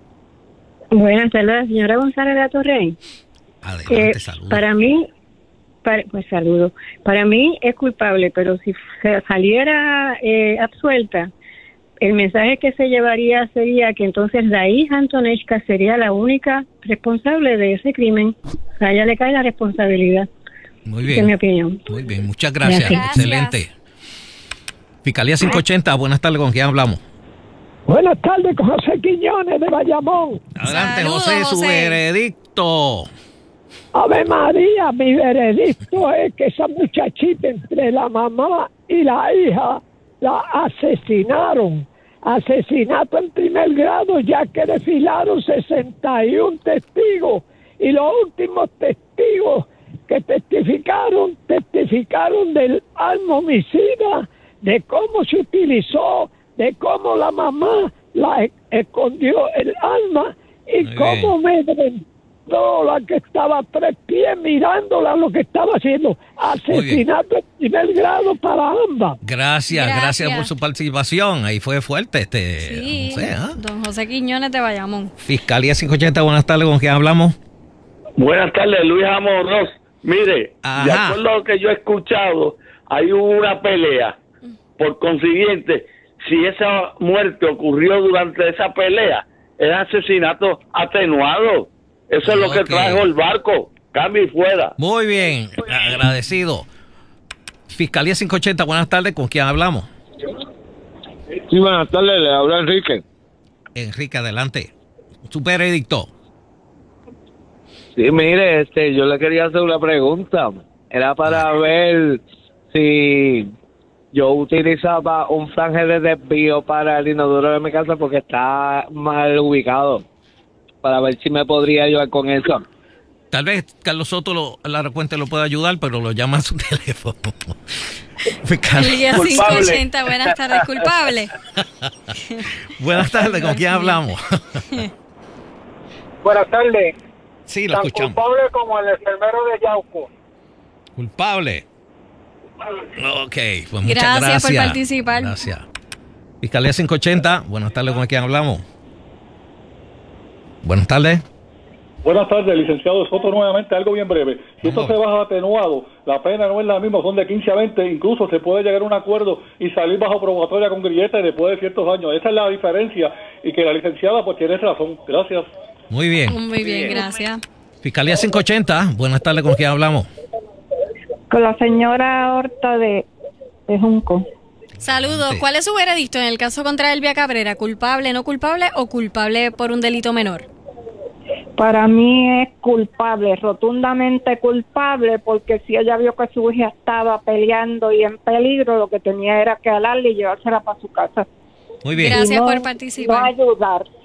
V: Buenas tardes, señora González de la Torrey.
A: Adelante,
V: Eh,
A: saludos.
V: para mí, para, pues saludo. Para mí es culpable, pero si se saliera eh, absuelta, el mensaje que se llevaría sería que entonces la hija Antonechka sería la única responsable de ese crimen. A ella le cae la responsabilidad.
A: Muy
V: Esa
A: bien.
V: es mi opinión.
A: Muy bien, muchas gracias.
V: Gracias.
A: Excelente. Fiscalía cinco ochenta, buenas tardes, ¿con quién hablamos?
W: Buenas tardes, con José Quiñones de Bayamón.
A: Adelante,
W: Saludos,
A: José, su
W: José.
A: veredicto.
W: Ave María, mi veredicto es que esa muchachita entre la mamá y la hija la asesinaron. Asesinato en primer grado, ya que desfilaron sesenta y uno testigos y los últimos testigos que testificaron, testificaron del arma homicida, de cómo se utilizó, de cómo la mamá la e- escondió el arma y
A: Muy
W: cómo me aventó la que estaba a tres pies mirándola lo que estaba haciendo. Asesinato en primer grado para ambas.
A: Gracias, gracias,
B: Gracias.
A: por su participación. Ahí fue fuerte este.
B: Sí,
A: José, ¿ah?
B: don José Quiñones de Bayamón.
A: Fiscalía cinco ochenta, buenas tardes, ¿con quién hablamos?
X: Buenas tardes, Luis Amorós. Mire,
A: Ajá.
X: de acuerdo a lo que yo he escuchado, hay una pelea. Por consiguiente, si esa muerte ocurrió durante esa pelea, es asesinato atenuado. Eso es lo que
A: Ok.
X: trajo el barco. Cambio y fuera.
A: Muy bien, agradecido. Fiscalía cinco ochenta, buenas tardes, ¿con quién hablamos?
X: Sí, buenas tardes, le habla Enrique.
A: Enrique, adelante. Su veredicto.
Y: Sí, mire, este, yo le quería hacer una pregunta. Era para ver si yo utilizaba un flange de desvío para el inodoro de mi casa porque está mal ubicado. Para ver si me podría ayudar con eso.
A: Tal vez Carlos Soto, lo, la recuente lo pueda ayudar, pero lo llama a su teléfono.
B: Elvia cinco ochenta, buenas tardes, culpable.
A: Buenas tardes, ¿con quién hablamos?
Z: Buenas tardes.
A: Sí, lo
Z: Tan
A: escuchamos.
Z: culpable como el enfermero de Yauco.
A: Culpable. Ok, pues muchas
B: Gracias
A: gracias.
B: por participar.
A: Gracias. Fiscalía cinco ochenta, buenas tardes, ¿con quién hablamos? Buenas tardes.
P: Buenas tardes, licenciado Soto, nuevamente, algo bien breve. Si esto se baja atenuado, la pena no es la misma, son de quince a veinte, incluso se puede llegar a un acuerdo y salir bajo probatoria con grillete después de ciertos años. Esa es la diferencia y que la licenciada pues tiene razón. Gracias.
A: Muy bien.
B: Muy bien, gracias.
A: Fiscalía cinco ochenta, buenas tardes, ¿con quién hablamos?
V: Con la señora Horta de, de Junco.
B: Saludos. ¿Cuál es su veredicto en el caso contra Elvia Cabrera? ¿Culpable, no culpable o culpable por un delito menor?
V: Para mí es culpable, rotundamente culpable, porque si ella vio que su hija estaba peleando y en peligro, lo que tenía era que alarle y llevársela para su casa.
A: Muy bien.
B: Gracias
V: Y no-
B: por participar.
V: No ayudar.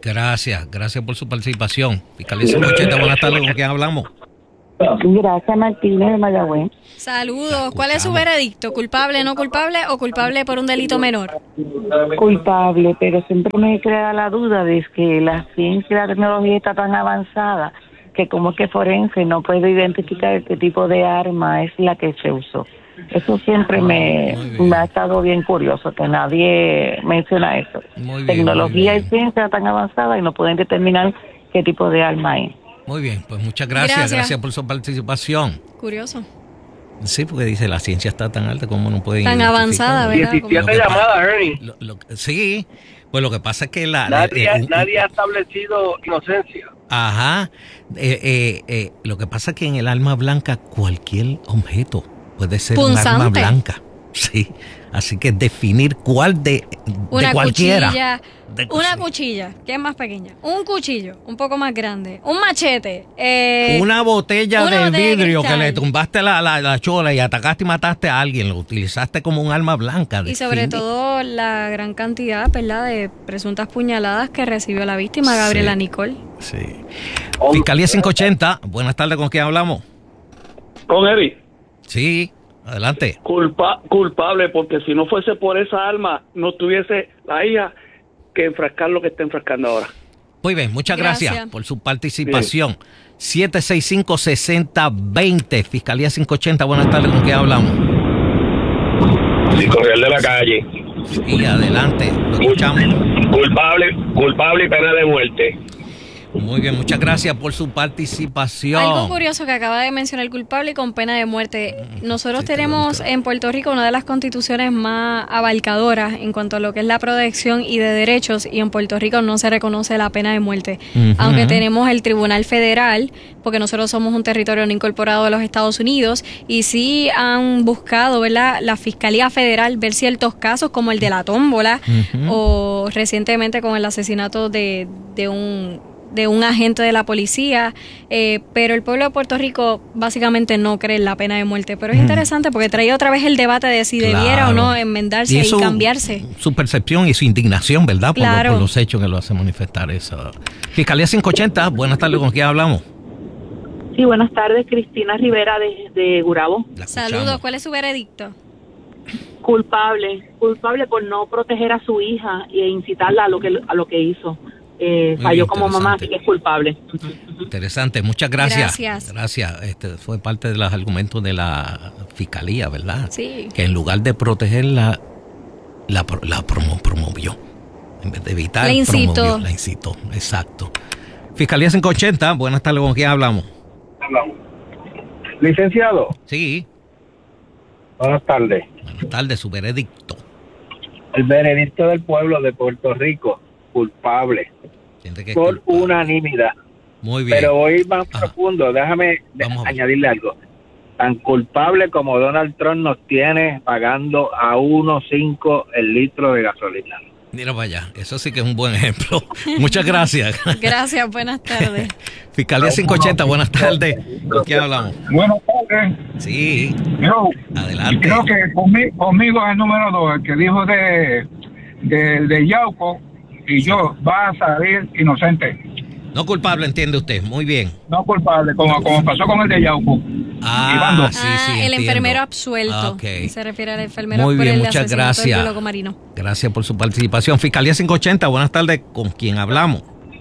A: Gracias, gracias por su participación. Fiscalía cinco ochenta, buenas tardes, ¿con quién hablamos?
U: Gracias, Martínez de Mayagüez.
B: Saludos. ¿Cuál es su veredicto? ¿Culpable, no culpable o culpable por un delito menor?
U: Culpable, pero siempre me crea la duda de que la ciencia y la tecnología está tan avanzada que como es que forense no puede identificar qué tipo de arma es la que se usó. Eso siempre me, me ha estado bien curioso, que nadie menciona eso.
A: Muy bien,
U: Tecnología
A: muy
U: y ciencia tan avanzada y no pueden determinar qué tipo de arma es.
A: Muy bien, pues muchas gracias,
B: Gracias.
A: gracias por su participación.
B: Curioso.
A: Sí, porque dice la ciencia está tan alta como no pueden
B: Tan
A: identificar.
B: avanzada, ¿verdad?
C: diecisiete llamadas, Ernie.
A: Lo- lo- sí, pues lo que pasa es que la...
C: Nadie,
A: eh, eh,
C: nadie ha establecido inocencia.
A: Ajá, eh, eh, eh, lo que pasa es que en el arma blanca cualquier objeto puede ser un arma
B: Punzante.
A: blanca. Sí, así que definir cuál de, de
B: Una
A: cualquiera.
B: cuchilla,
A: De
B: una cuchilla, que es más pequeña, un cuchillo, un poco más grande, un machete, eh,
A: Una botella
B: una
A: de
B: botella de
A: vidrio que
B: cristal.
A: le tumbaste la, la, la chola y atacaste y mataste a alguien, lo utilizaste como un arma blanca.
B: y sobre
A: Define-
B: todo la gran cantidad, ¿verdad?, de presuntas puñaladas que recibió la víctima, Gabriela
A: Sí.
B: Nicole.
A: Sí. Fiscalía cinco ochenta, buenas tardes, ¿con quién hablamos?
X: Con Eri.
A: Sí, adelante.
X: Culpa, culpable, porque si no fuese por esa arma, no tuviese la hija que enfrascar lo que está enfrascando ahora.
A: Muy bien, muchas gracias,
X: Gracias.
A: por su participación. siete seis cinco, seis cero dos cero, Fiscalía cinco ochenta, buenas tardes, ¿con quién hablamos?
X: Sí, corriel de la calle.
A: Sí, adelante, lo escuchamos.
X: Culpable, culpable y pena de muerte.
A: Muy bien, muchas gracias por su participación.
B: Algo curioso que acaba de mencionar el culpable con pena de muerte. Nosotros tenemos en Puerto Rico una de las constituciones más abarcadoras en cuanto a lo que es la protección y de derechos, y en Puerto Rico no se reconoce la pena de muerte.
E: Ujú.
B: Aunque tenemos el Tribunal Federal, porque nosotros somos un territorio no incorporado de los Estados Unidos, y sí han buscado, ¿verdad?, la Fiscalía Federal ver ciertos casos como el de la tómbola
E: Ujú.
B: o recientemente con el asesinato de, de un de un agente de la policía, eh, pero el pueblo de Puerto Rico básicamente no cree en la pena de muerte. Pero es
A: Mm.
B: interesante porque trae otra vez el debate de si
A: Claro.
B: debiera o no enmendarse
A: Y
B: y,
A: eso-
B: cambiarse.
A: Su percepción y su indignación, ¿verdad? Por, lo-
B: Claro.
A: por los hechos que lo hacen manifestar eso. Fiscalía cinco ochenta, buenas tardes, ¿con quién hablamos?
E: Sí, buenas tardes, Cristina Rivera de, de Gurabo.
B: Saludos, ¿cuál es su veredicto?
E: Culpable, culpable por no proteger a su hija e incitarla a lo que a lo que hizo. Eh,
A: Muy
E: falló
A: bien,
E: como mamá, así que es culpable.
A: Interesante, muchas gracias.
B: Gracias.
A: Gracias. Este fue parte de los argumentos de la fiscalía, ¿verdad?
B: Sí.
A: Que en lugar de protegerla, la, pro- la promo- promovió. En vez de evitar,
B: La incitó.
A: promovió, la incitó. Exacto. Fiscalía cinco ochenta, buenas tardes, ¿con quién hablamos?
F: Licenciado.
A: Sí.
F: Buenas tardes.
A: Buenas tardes, su veredicto.
F: El veredicto del pueblo de Puerto Rico, culpable.
A: Siente que es
F: Por
A: culpable.
F: unanimidad.
A: Muy bien.
F: Pero voy más profundo. Déjame de- añadirle algo. Tan culpable como Donald Trump nos tiene pagando a uno punto cinco el litro de gasolina.
A: Mira para allá, eso sí que es un buen ejemplo. Muchas gracias.
B: Gracias, buenas tardes.
A: Fiscalía cinco ochenta, buenas tardes. ¿Con quién hablamos?
G: Buenas tardes.
A: Sí.
G: Yo
A: Adelante.
G: creo que conmigo, conmigo es el número dos, el que dijo de, de, de Yauco, y yo va a salir inocente,
A: No culpable, entiende usted. Muy bien.
G: no culpable, como, como pasó con el de Yauco.
A: Ah, sí, sí,
B: Ah, el
A: entiendo.
B: enfermero absuelto.
A: Ah, ok.
B: Se refiere al enfermero
A: Muy
B: por
A: bien,
B: el
A: muchas
B: asesinato
A: gracias.
B: del biólogo marino.
A: Gracias por su participación. Fiscalía cinco ochenta, buenas tardes. ¿Con quién hablamos?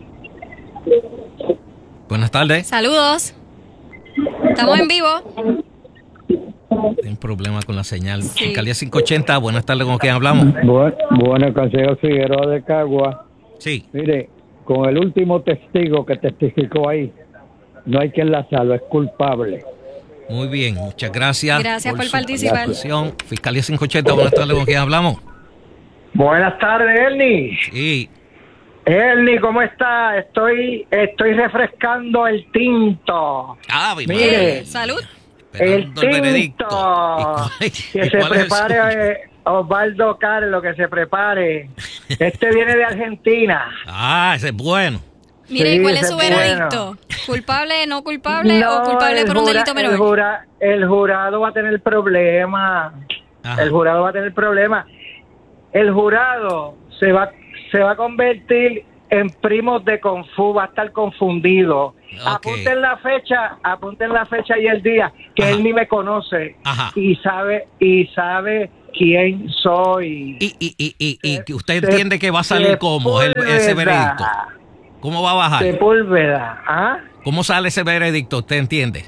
A: Buenas tardes.
B: Saludos. Estamos en vivo.
A: Hay un problema con la señal. Fiscalía cinco ochenta, buenas tardes. ¿Con quién hablamos?
H: Bueno, bueno, el consejo Figueroa de Cagua.
A: Sí.
H: Mire, con el último testigo que testificó ahí, no hay quien la salve, es culpable.
A: Muy bien, muchas gracias.
B: Gracias por
A: su
B: participar.
A: participación. Fiscalía cinco ochenta, buenas tardes. ¿Con quién hablamos?
R: Buenas tardes, Ernie.
A: Sí.
R: Ernie, ¿cómo está? Estoy, estoy refrescando el tinto.
A: Ah, mi
R: Mire,
A: madre.
B: Salud.
R: el
A: Esperando el veredicto.
R: tinto.
A: ¿Y
R: Que se
A: cuál es el
R: prepare eh, Osvaldo Carlos, que se prepare. Este viene de Argentina.
A: Ah, ese es bueno.
B: Mire,
R: Sí,
B: ¿y cuál es
R: ese
B: su
R: es bueno.
B: veredicto? ¿Culpable, no culpable
R: No,
B: o culpable
R: el
B: por un
R: jura-
B: delito menor?
R: El, jura- el jurado va a tener problemas. El jurado va a tener problemas. El jurado se va, se va a convertir
I: en Primos de Kung Fu, va a estar confundido.
A: Okay.
I: Apunten la fecha, apunten la fecha y el día, que Ajá. él ni me conoce.
A: Ajá.
I: y sabe y sabe quién soy.
A: Y, y, y, y, y que usted se, entiende que va a salir como el, ese veredicto. ¿Cómo va a bajar?
I: Sepúlveda. ¿Ah?
A: ¿Cómo sale ese veredicto? ¿Usted entiende?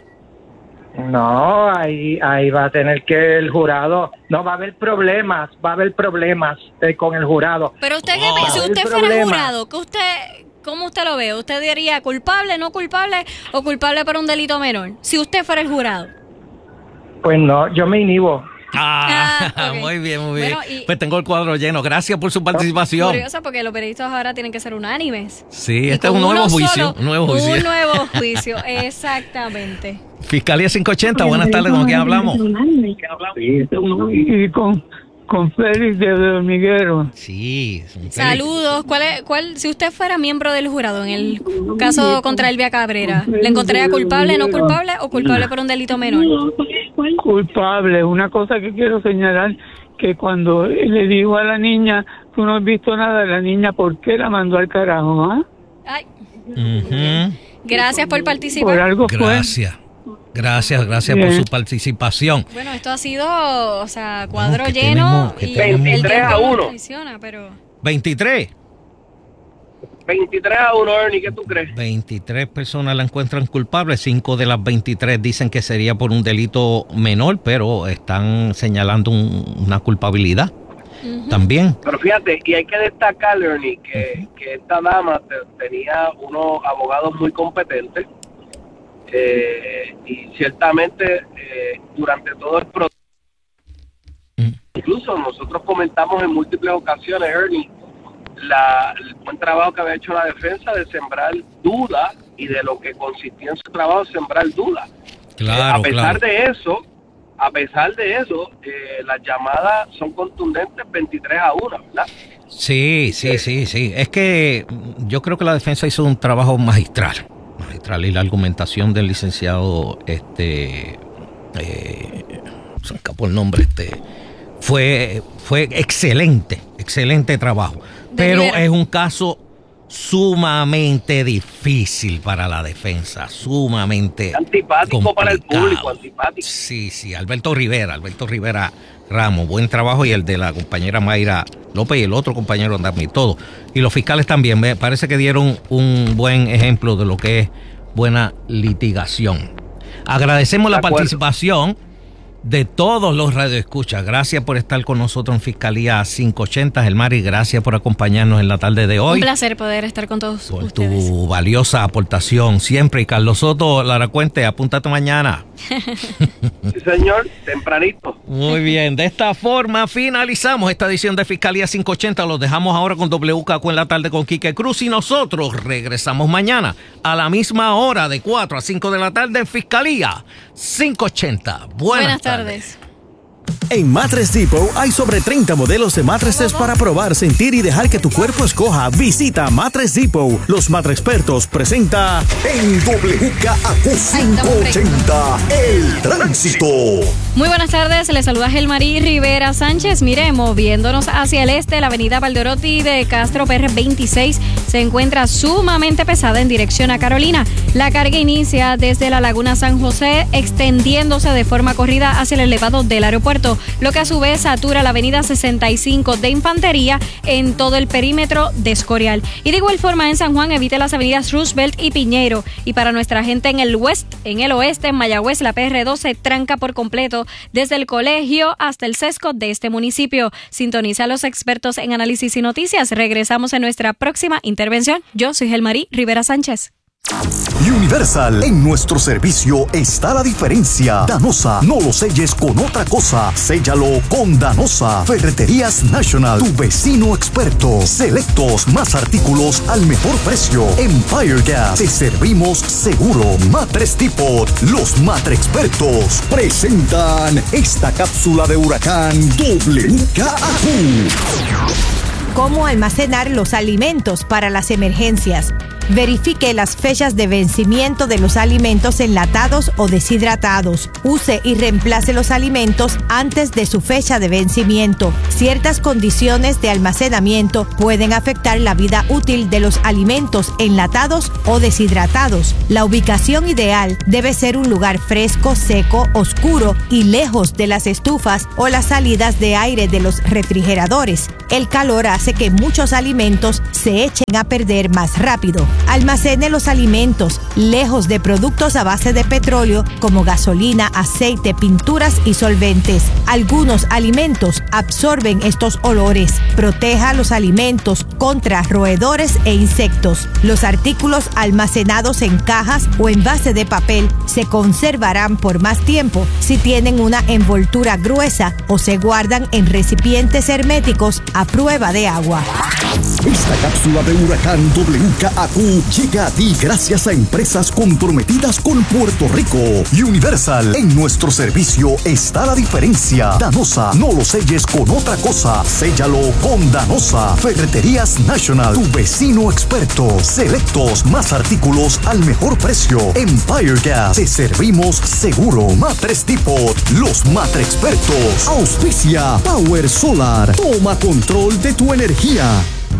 I: No, ahí ahí va a tener que el jurado, no va a haber problemas, va a haber problemas eh, con el jurado.
B: Pero usted, oh. que, si usted fuera problema. jurado, ¿qué usted, ¿cómo usted lo ve? ¿Usted diría culpable, no culpable o culpable por un delito menor? Si usted fuera el jurado.
I: Pues no, yo me inhibo.
A: Ah, ah okay. Muy bien, muy bien. Bueno, y, pues tengo el cuadro lleno. Gracias por su participación.
B: Curioso porque los veredictos ahora tienen que ser unánimes.
A: Sí, este es un nuevo juicio.
B: Solo,
A: un nuevo juicio.
B: Un nuevo juicio, exactamente.
A: Fiscalía cinco ochenta, buenas tardes, ¿con quién hablamos?
J: Sí, y con, con Félix de Hormiguero.
A: Sí.
B: Saludos. ¿Cuál es, cuál, si usted fuera miembro del jurado en el caso contra Elvia Cabrera, ¿le encontraría culpable, no culpable o culpable por un delito menor?
J: Culpable. Una cosa que quiero señalar, que cuando le digo a la niña, tú no has visto nada de la niña, ¿por qué la mandó al carajo? ¿Ah?
B: Ay.
A: Uh-huh.
B: Gracias por participar.
J: Por algo fue.
A: Gracias. Gracias, gracias
J: Bien.
A: por su participación.
B: Bueno, esto ha sido, o sea, cuadro
A: bueno,
B: lleno.
A: Tenemos,
B: y
C: veintitrés a uno.
B: Pero...
A: veintitrés.
C: veintitrés a uno, Ernie, ¿qué tú crees?
A: veintitrés personas la encuentran culpable, cinco de las veintitrés dicen que sería por un delito menor, pero están señalando un, una culpabilidad uh-huh. también.
C: Pero fíjate, y hay que destacar, Ernie, que, uh-huh. que esta dama te, tenía unos abogados muy competentes. Eh, y ciertamente eh, durante todo el proceso, mm. incluso nosotros comentamos en múltiples ocasiones, Ernie, la, el buen trabajo que había hecho la defensa de sembrar duda y de lo que consistía en su trabajo, sembrar duda.
A: Claro,
C: eh, a pesar
A: claro.
C: de eso, a pesar de eso, eh, las llamadas son contundentes, veintitrés a uno, ¿verdad?
A: Sí, sí, eh, sí, sí. Es que yo creo que la defensa hizo un trabajo magistral. magistral y la argumentación del licenciado este eh, se me escapó el nombre este fue fue excelente excelente trabajo, pero es un caso sumamente difícil para la defensa, sumamente
C: antipático complicado. Para el público, antipático.
A: Sí, sí, Alberto Rivera, Alberto Rivera Ramos, buen trabajo, y el de la compañera Mayra López y el otro compañero Andamí, todo. Y los fiscales también, me parece que dieron un buen ejemplo de lo que es buena litigación. Agradecemos la participación de todos los radioescuchas. Gracias por estar con nosotros en Fiscalía cinco ochenta, Gelmari, gracias por acompañarnos en la tarde de hoy.
B: Un placer poder estar con todos
A: por
B: ustedes.
A: Tu valiosa aportación siempre. Y Carlos Soto, Lara Cuente, apúntate mañana.
C: Sí, señor, tempranito.
A: Muy bien, de esta forma finalizamos esta edición de Fiscalía cinco ochenta. Los dejamos ahora con W K Q en la tarde con Quique Cruz, y nosotros regresamos mañana a la misma hora de cuatro a cinco de la tarde en Fiscalía cinco ochenta. Buenas,
B: Buenas
A: tardes.
B: tardes.
D: En Mattress Depot hay sobre treinta modelos de mattresses para probar, sentir y dejar que tu cuerpo escoja. Visita Mattress Depot. Los Mattrexpertos presenta en W K Q cinco ochenta El Tránsito.
B: Muy buenas tardes, les saluda Gelmari Rivera Sánchez. Mire, moviéndonos hacia el este, la avenida Valderotti de Castro P R veintiséis se encuentra sumamente pesada en dirección a Carolina. La carga inicia desde la Laguna San José, extendiéndose de forma corrida hacia el elevado del aeropuerto, lo que a su vez satura la avenida sesenta y cinco de Infantería en todo el perímetro de Escorial. Y de igual forma en San Juan evite las avenidas Roosevelt y Piñero. Y para nuestra gente en el west, en el oeste, en Mayagüez, la P R dos se tranca por completo desde el colegio hasta el sesco de este municipio. Sintoniza a los expertos en análisis y noticias. Regresamos en nuestra próxima intervención. Yo soy Gelmari Rivera Sánchez.
D: Universal, en nuestro servicio está la diferencia. Danosa, no lo selles con otra cosa, séllalo con Danosa. Ferreterías National, tu vecino experto. Selectos, más artículos al mejor precio. Empire Gas, te servimos seguro. Mattress Depot, los Mattrexpertos presentan esta cápsula de huracán W K Q.
K: Cómo almacenar los alimentos para las emergencias. Verifique las fechas de vencimiento de los alimentos enlatados o deshidratados. Use y reemplace los alimentos antes de su fecha de vencimiento. Ciertas condiciones de almacenamiento pueden afectar la vida útil de los alimentos enlatados o deshidratados. La ubicación ideal debe ser un lugar fresco, seco, oscuro y lejos de las estufas o las salidas de aire de los refrigeradores. El calor hace que muchos alimentos se echen a perder más rápido. Almacene los alimentos lejos de productos a base de petróleo como gasolina, aceite, pinturas y solventes. Algunos alimentos absorben estos olores. Proteja los alimentos contra roedores e insectos. Los artículos almacenados en cajas o en base de papel se conservarán por más tiempo si tienen una envoltura gruesa o se guardan en recipientes herméticos a prueba de agua.
D: Esta cápsula de Huracán W K A Q llega a ti gracias a empresas comprometidas con Puerto Rico. Universal, en nuestro servicio está la diferencia. Danosa, no lo selles con otra cosa, séllalo con Danosa. Ferreterías National, tu vecino experto. Selectos, más artículos al mejor precio. Empire Gas, te servimos seguro. Matres Depot, los matre expertos. Auspicia Power Solar, toma control de tu energía.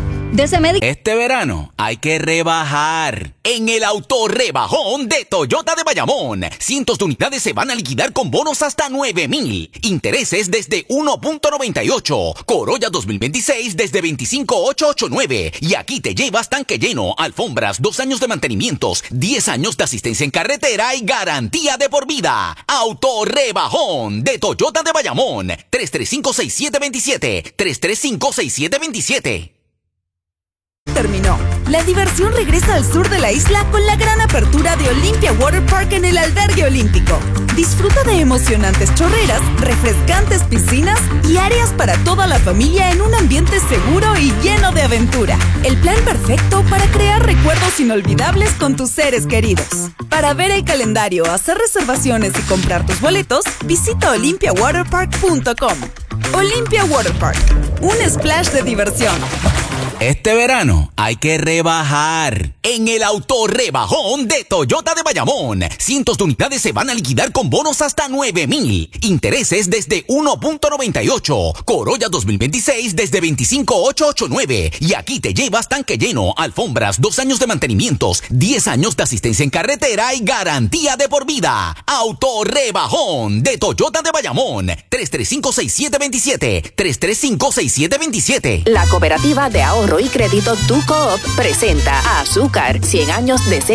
L: Este verano hay que rebajar en el autorrebajón de Toyota de Bayamón. Cientos de unidades se van a liquidar con bonos hasta nueve mil. Intereses desde uno punto noventa y ocho. Corolla dos mil veintiséis desde veinticinco mil ochocientos ochenta y nueve. Y aquí te llevas tanque lleno, alfombras, dos años de mantenimientos, diez años de asistencia en carretera y garantía de por vida. Autorrebajón de Toyota de Bayamón. tres tres cinco, seis siete dos siete. tres tres cinco, seis siete dos siete.
M: Terminó. La diversión regresa al sur de la isla con la gran apertura de Olympia Water Park en el Albergue Olímpico. Disfruta de emocionantes chorreras, refrescantes piscinas y áreas para toda la familia en un ambiente seguro y lleno de aventura. El plan perfecto para crear recuerdos inolvidables con tus seres queridos. Para ver el calendario, hacer reservaciones y comprar tus boletos, visita olympia water park punto com. Olympia Water Park, un splash de diversión.
L: Este verano hay que rebajar en el autorrebajón de Toyota de Bayamón. Cientos de unidades se van a liquidar con bonos hasta nueve mil. Intereses desde uno punto noventa y ocho. Corolla dos mil veintiséis desde veinticinco mil ochocientos ochenta y nueve. Y aquí te llevas tanque lleno, alfombras, dos años de mantenimientos, diez años de asistencia en carretera y garantía de por vida. Autorrebajón de Toyota de Bayamón. tres tres cinco, seis siete dos siete. tres tres cinco, seis siete dos siete.
N: La Cooperativa de Ahorro y Crédito Tu Coop presenta a Azúcar, cien años de